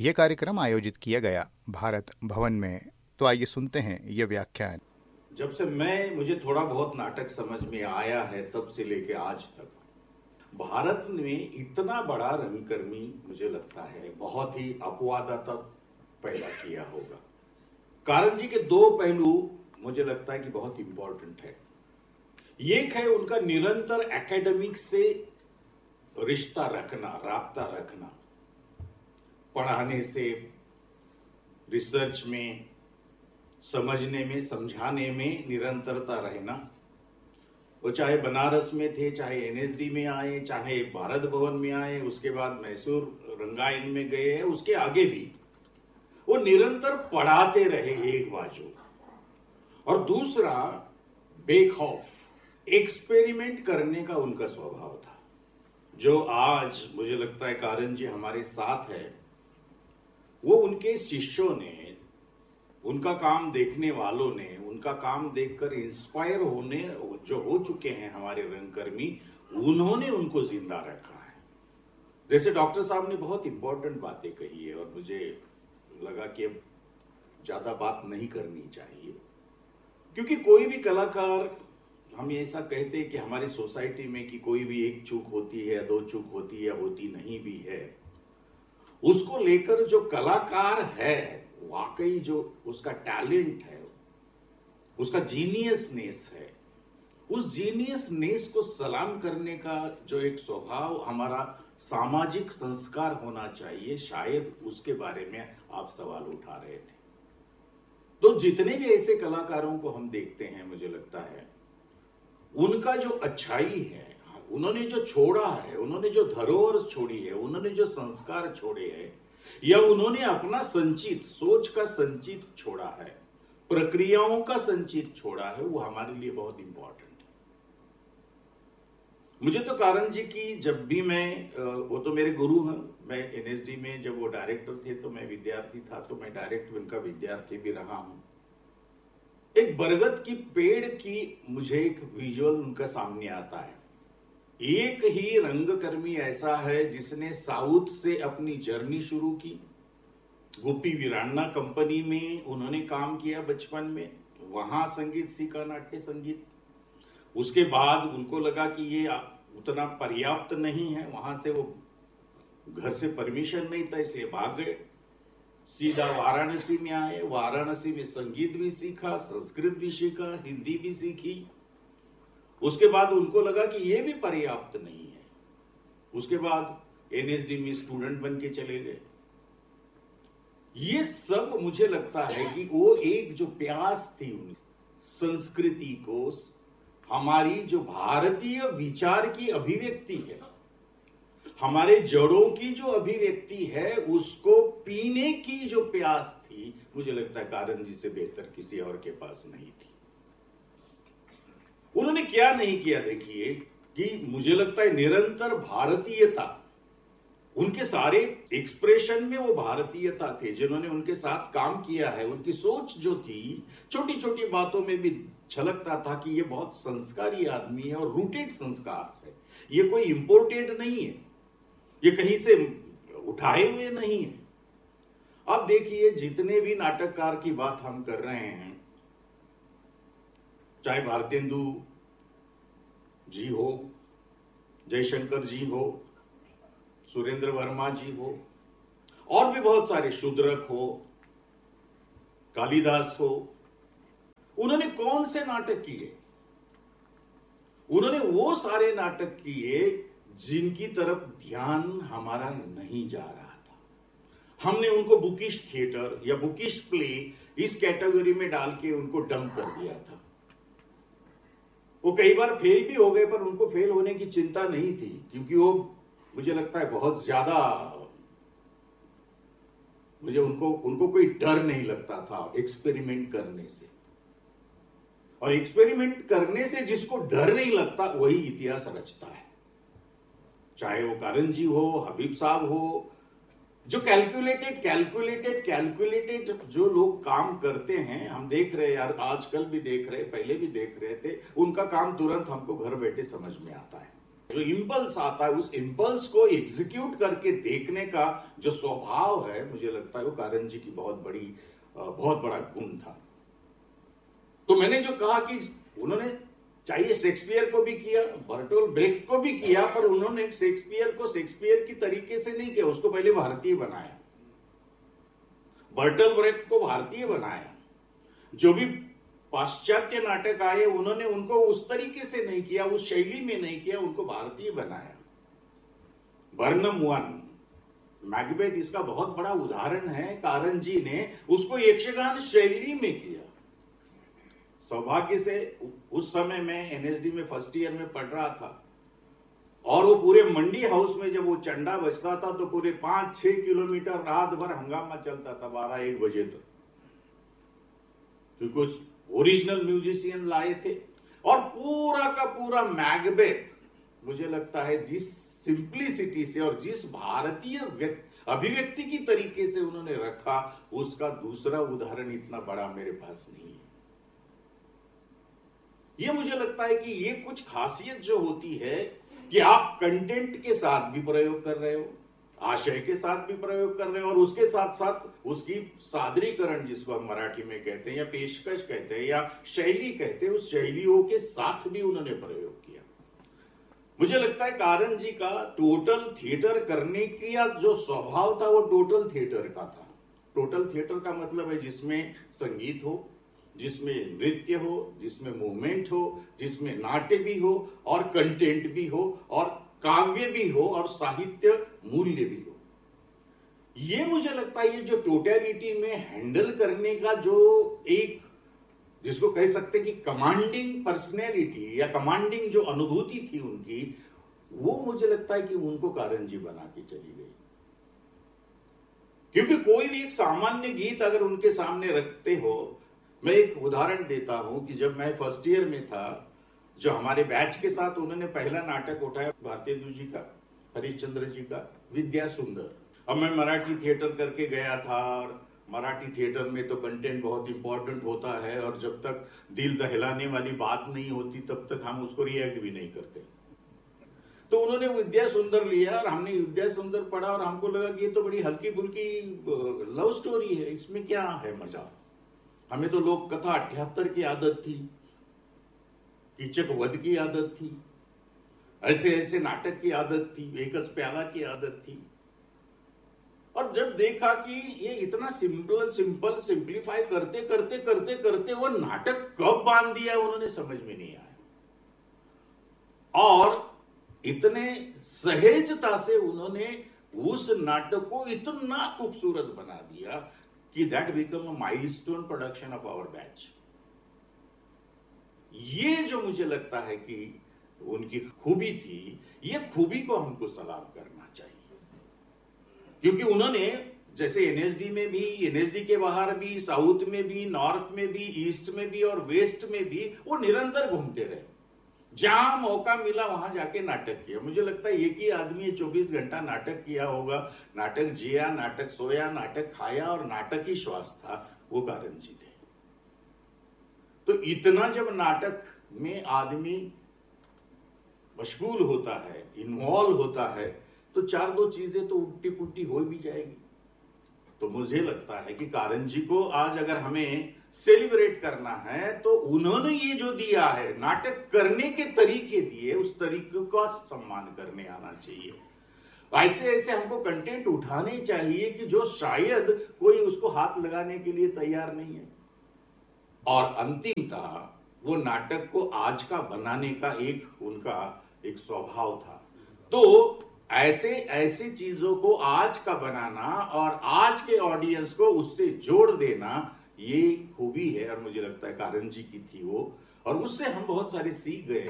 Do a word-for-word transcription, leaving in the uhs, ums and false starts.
ये कार्यक्रम आयोजित किया गया भारत भवन में। तो आइए सुनते हैं ये व्याख्यान। जब से मैं मुझे थोड़ा बहुत नाटक समझ में आया है तब से लेके आज तक भारत में इतना बड़ा रंगकर्मी मुझे लगता है बहुत ही अपवादात्मक पैदा किया होगा। कारण जी के दो पहलू मुझे लगता है कि बहुत इंपॉर्टेंट है। एक है उनका निरंतर एकेडमिक से रिश्ता रखना, राब्ता रखना, पढ़ाने से, रिसर्च में, समझने में, समझाने में निरंतरता रहना। वो चाहे बनारस में थे, चाहे एनएसडी में आए, चाहे भारत भवन में आए, उसके बाद मैसूर रंगायन में गए, उसके आगे भी वो निरंतर पढ़ाते रहे एक बाजू, और दूसरा बेखौफ एक्सपेरिमेंट करने का उनका स्वभाव था, जो आज मुझे लगता है कारण जी हमारे साथ है। वो उनके शिष्यों ने, उनका काम देखने वालों ने, उनका काम देखकर इंस्पायर होने जो हो चुके हैं हमारे रंगकर्मी, उन्होंने उनको जिंदा रखा है। जैसे डॉक्टर साहब ने बहुत इंपॉर्टेंट बातें कही है और मुझे लगा कि अब ज्यादा बात नहीं करनी चाहिए, क्योंकि कोई भी कलाकार, हम ऐसा कहते हैं कि हमारी सोसाइटी में कि कोई भी एक चूक होती है, दो चूक होती है, होती नहीं भी है, उसको लेकर जो कलाकार है वाकई जो उसका टैलेंट है, उसका जीनियसनेस है, उस जीनियसनेस को सलाम करने का जो एक स्वभाव हमारा सामाजिक संस्कार होना चाहिए, शायद उसके बारे में आप सवाल उठा रहे थे। तो जितने भी ऐसे कलाकारों को हम देखते हैं, मुझे लगता है उनका जो अच्छाई है, उन्होंने जो छोड़ा है, उन्होंने जो धरोहर छोड़ी है, उन्होंने जो संस्कार छोड़े हैं, या उन्होंने अपना संचित सोच का संचित छोड़ा है, प्रक्रियाओं का संचित छोड़ा है, वो हमारे लिए बहुत इंपॉर्टेंट है। मुझे तो कारण जी की जब भी मैं, वो तो मेरे गुरु हैं, मैं एनएसडी में जब वो डायरेक्टर थे तो मैं विद्यार्थी था, तो मैं डायरेक्ट उनका विद्यार्थी भी रहा हूं। एक बरगद की पेड़ की मुझे एक विजुअल उनका सामने आता है। एक ही रंगकर्मी ऐसा है जिसने साउथ से अपनी जर्नी शुरू की। गोपी वीरांगना कंपनी में उन्होंने काम किया बचपन में, वहां संगीत सीखा, नाट्य संगीत। उसके बाद उनको लगा कि ये उतना पर्याप्त नहीं है, वहां से वो घर से परमिशन नहीं था इसलिए भाग गए, सीधा वाराणसी में आए। वाराणसी में संगीत भी सीखा, संस्कृत भी सीखा, हिंदी भी सीखी। उसके बाद उनको लगा कि ये भी पर्याप्त नहीं है, उसके बाद एनएसडी में स्टूडेंट बन के चले गए। ये सब मुझे लगता है कि वो एक जो प्यास थी उनकी संस्कृति को, हमारी जो भारतीय विचार की अभिव्यक्ति है, हमारे जड़ों की जो अभिव्यक्ति है, उसको पीने की जो प्यास थी, मुझे लगता है कारण जी से बेहतर किसी और के पास नहीं थी। उन्होंने क्या नहीं किया, देखिए कि मुझे लगता है निरंतर भारतीयता, उनके सारे एक्सप्रेशन में वो भारतीयता थे। जिन्होंने उनके साथ काम किया है, उनकी सोच जो थी, छोटी छोटी बातों में भी झलकता था कि ये बहुत संस्कारी आदमी है और रूटेड संस्कार से, ये कोई इंपोर्टेड नहीं है, ये कहीं से उठाए हुए नहीं है। अब देखिए जितने भी नाटककार की बात हम कर रहे हैं, चाहे भारतेंदु जी हो, जयशंकर जी हो, सुरेंद्र वर्मा जी हो, और भी बहुत सारे, शूद्रक हो, कालिदास हो, उन्होंने कौन से नाटक किए? उन्होंने वो सारे नाटक किए जिनकी तरफ ध्यान हमारा नहीं जा रहा था। हमने उनको बुकिश थिएटर या बुकिश प्ले इस कैटेगरी में डाल के उनको डंप कर दिया था। वो कई बार फेल भी हो गए, पर उनको फेल होने की चिंता नहीं थी, क्योंकि वो मुझे लगता है बहुत ज्यादा, मुझे उनको उनको कोई डर नहीं लगता था एक्सपेरिमेंट करने से। और एक्सपेरिमेंट करने से जिसको डर नहीं लगता वही इतिहास रचता है, चाहे वो कारण जी हो, हबीब साहब हो, जो कैलकुलेटेड कैलकुलेटेड कैलकुलेटेड जो लोग काम करते हैं, हम देख रहे हैं, आजकल भी देख रहे, पहले भी देख रहे थे, उनका काम तुरंत हमको घर बैठे समझ में आता है। जो इम्पल्स आता है उस इम्पल्स को एग्जीक्यूट करके देखने का जो स्वभाव है, मुझे लगता है वो कारंत जी की बहुत बड़ी बहुत बड़ा गुण था। तो मैंने जो कहा कि उन्होंने चाहिए शेक्सपियर को भी किया, बर्टोल्ट ब्रेख्ट को भी किया, पर उन्होंने शेक्सपियर को शेक्सपियर की तरीके से नहीं किया, उसको पहले भारतीय बनाया। बर्टोल्ट ब्रेख्ट को भारतीय बनाया। जो भी पाश्चात्य नाटक आए उन्होंने उनको उस तरीके से नहीं किया, उस शैली में नहीं किया, उनको भारतीय बनाया। बर्नम वन, मैकबेथ इसका बहुत बड़ा उदाहरण है। कारंत जी ने उसको यक्षगान शैली में किया। सौभाग्य से उस समय मैं एनएसडी में फर्स्ट ईयर में पढ़ रहा था और वो पूरे मंडी हाउस में जब वो चंडा बजता था तो पूरे पांच छह किलोमीटर रात भर हंगामा चलता था, बारह एक बजे तक, क्योंकि कुछ ओरिजिनल म्यूजिशियन लाए थे और पूरा का पूरा मैकबेथ मुझे लगता है जिस सिंप्लिसिटी से और जिस भारतीय अभिव्यक्ति की तरीके से उन्होंने रखा, उसका दूसरा उदाहरण इतना बड़ा मेरे पास नहीं है। ये मुझे लगता है कि ये कुछ खासियत जो होती है कि आप कंटेंट के साथ भी प्रयोग कर रहे हो, आशय के साथ भी प्रयोग कर रहे हो और उसके साथ साथ उसकी सादरीकरण जिसको हम मराठी में कहते हैं या पेशकश कहते हैं या शैली कहते हैं, उस शैलियों के साथ भी उन्होंने प्रयोग किया। मुझे लगता है कारंत जी का टोटल थिएटर करने का जो स्वभाव था वो टोटल थिएटर का था। टोटल थिएटर का मतलब है जिसमें संगीत हो, जिसमें नृत्य हो, जिसमें मूवमेंट हो, जिसमें नाट्य भी हो और कंटेंट भी हो और काव्य भी हो और साहित्य मूल्य भी हो। ये मुझे लगता है ये जो टोटलिटी में हैंडल करने का जो एक जिसको कह सकते हैं कि कमांडिंग पर्सनैलिटी या कमांडिंग जो अनुभूति थी उनकी, वो मुझे लगता है कि उनको कारंत जी बना के चली गई। क्योंकि कोई भी एक सामान्य गीत अगर उनके सामने रखते हो, मैं एक उदाहरण देता हूं कि जब मैं फर्स्ट ईयर में था, जो हमारे बैच के साथ उन्होंने पहला नाटक उठाया भारतेंदु जी का, हरिश्चंद्र जी का विद्या सुंदर। अब मैं मराठी थिएटर करके गया था और मराठी थिएटर में तो कंटेंट बहुत इंपॉर्टेंट होता है और जब तक दिल दहलाने वाली बात नहीं होती तब तक हम उसको रिएक्ट भी नहीं करते। तो उन्होंने विद्या सुंदर लिया और हमने विद्या सुंदर पढ़ा और हमको लगा कि ये तो बड़ी हल्की फुल्की लव स्टोरी है, इसमें क्या है मजा। हमें तो लोक कथा अठहत्तर की आदत थी, कीचक वध की आदत थी, ऐसे ऐसे नाटक की आदत थी, एकच प्याला की आदत थी। और जब देखा कि ये इतना सिंपल सिंपल सिंप्लीफाई करते करते करते करते वो नाटक कब बांध दिया उन्होंने समझ में नहीं आया और इतने सहजता से उन्होंने उस नाटक को इतना खूबसूरत बना दिया कि that become a milestone production of our batch. ये जो मुझे लगता है कि उनकी खूबी थी, ये खूबी को हमको सलाम करना चाहिए। क्योंकि उन्होंने जैसे एनएसडी में भी, एनएसडी के बाहर भी, साउथ में भी, नॉर्थ में भी, ईस्ट में भी और वेस्ट में भी वो निरंतर घूमते रहे। जहां मौका मिला वहां जाके नाटक किया। मुझे लगता है एक ही आदमी चौबीस घंटा नाटक किया होगा। नाटक जिया, नाटक सोया, नाटक खाया और नाटक ही श्वास था, वो कारंत जी थे। तो इतना जब नाटक में आदमी मशगूल होता है, इन्वॉल्व होता है, तो चार दो चीजें तो उल्टी पुल्टी हो भी जाएगी। तो मुझे लगता है कि कारंत जी को आज अगर हमें सेलिब्रेट करना है तो उन्होंने ये जो दिया है, नाटक करने के तरीके दिए, उस तरीके का सम्मान करने आना चाहिए। ऐसे ऐसे हमको कंटेंट उठाने चाहिए कि जो शायद कोई उसको हाथ लगाने के लिए तैयार नहीं है। और अंतिमतः वो नाटक को आज का बनाने का एक उनका एक स्वभाव था। तो ऐसे ऐसे चीजों को आज का बनाना और आज के ऑडियंस को उससे जोड़ देना, ये खूबी है और मुझे लगता है कारंत जी की थी वो, और उससे हम बहुत सारे सीख गए।